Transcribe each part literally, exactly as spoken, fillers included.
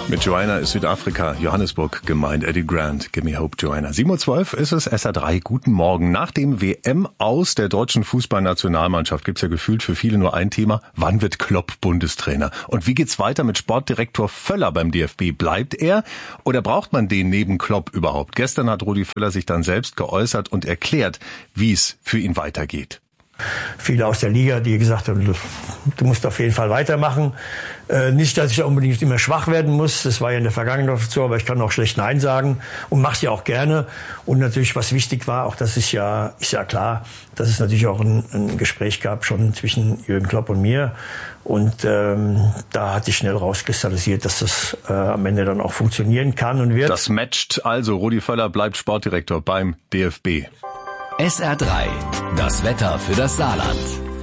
Mit Joanna ist Südafrika, Johannesburg gemeint. Eddie Grant, Give Me Hope, Joanna. sieben Uhr zwölf ist es, S R drei, guten Morgen. Nach dem W M-Aus der deutschen Fußballnationalmannschaft gibt's ja gefühlt für viele nur ein Thema. Wann wird Klopp Bundestrainer? Und wie geht's weiter mit Sportdirektor Völler beim D F B? Bleibt er oder braucht man den neben Klopp überhaupt? Gestern hat Rudi Völler sich dann selbst geäußert und erklärt, wie es für ihn weitergeht. Viele aus der Liga, die gesagt haben, du, du musst auf jeden Fall weitermachen. Äh, nicht, dass ich da unbedingt immer schwach werden muss, das war ja in der Vergangenheit so, aber ich kann auch schlecht Nein sagen und mach's ja auch gerne. Und natürlich, was wichtig war, auch das ist ja, ist ja klar, dass es natürlich auch ein, ein Gespräch gab schon zwischen Jürgen Klopp und mir. Und ähm, da hat sich schnell rauskristallisiert, dass das äh, am Ende dann auch funktionieren kann und wird. Das matcht also. Rudi Völler bleibt Sportdirektor beim D F B. S R drei, das Wetter für das Saarland.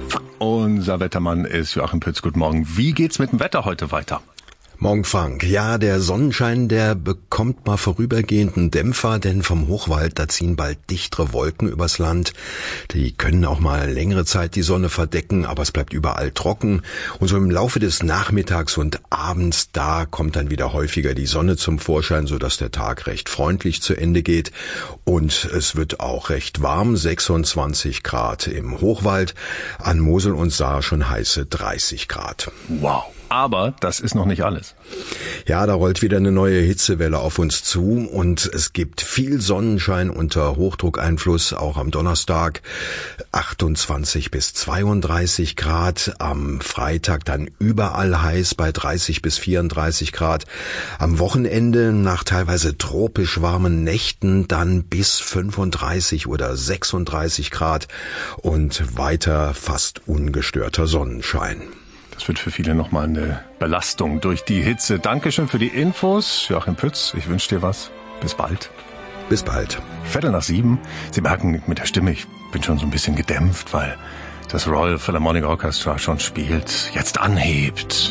Unser Wettermann ist Joachim Pütz. Guten Morgen. Wie geht's mit dem Wetter heute weiter? Morgen, Frank. Ja, der Sonnenschein, der bekommt mal vorübergehenden Dämpfer, denn vom Hochwald, da ziehen bald dichtere Wolken übers Land. Die können auch mal längere Zeit die Sonne verdecken, aber es bleibt überall trocken. Und so im Laufe des Nachmittags und Abends, da kommt dann wieder häufiger die Sonne zum Vorschein, sodass der Tag recht freundlich zu Ende geht. Und es wird auch recht warm, sechsundzwanzig Grad im Hochwald, an Mosel und Saar schon heiße dreißig Grad. Wow. Aber das ist noch nicht alles. Ja, da rollt wieder eine neue Hitzewelle auf uns zu und es gibt viel Sonnenschein unter Hochdruckeinfluss, auch am Donnerstag achtundzwanzig bis zweiunddreißig Grad, am Freitag dann überall heiß bei dreißig bis vierunddreißig Grad, am Wochenende nach teilweise tropisch warmen Nächten dann bis fünfunddreißig oder sechsunddreißig Grad und weiter fast ungestörter Sonnenschein. Das wird für viele nochmal eine Belastung durch die Hitze. Dankeschön für die Infos. Joachim Pütz, ich wünsche dir was. Bis bald. Bis bald. Viertel nach sieben. Sie merken mit der Stimme, ich bin schon so ein bisschen gedämpft, weil das Royal Philharmonic Orchestra schon spielt, jetzt anhebt.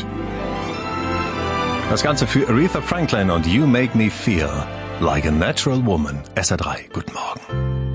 Das Ganze für Aretha Franklin und You Make Me Feel Like a Natural Woman. S R drei, guten Morgen.